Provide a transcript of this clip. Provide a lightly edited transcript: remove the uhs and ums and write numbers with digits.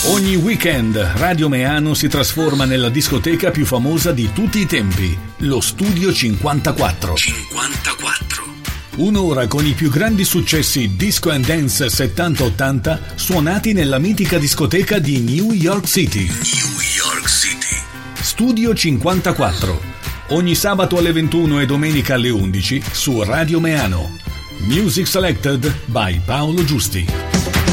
Ogni weekend Radio Meano si trasforma nella discoteca più famosa di tutti i tempi, lo Studio 54. Un'ora con i più grandi successi disco and dance 70-80 suonati nella mitica discoteca di New York City. Studio 54. Ogni sabato alle 21 e domenica alle 11 su Radio Meano. Music selected by Paolo Giusti.